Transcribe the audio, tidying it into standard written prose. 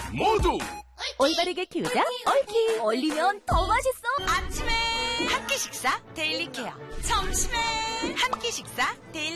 모두 올바르게 키우자 얽히. 얼리면 더 맛있어. 아침에 한 끼 식사 데일리 케어. 점심에 한 끼 식사 데일리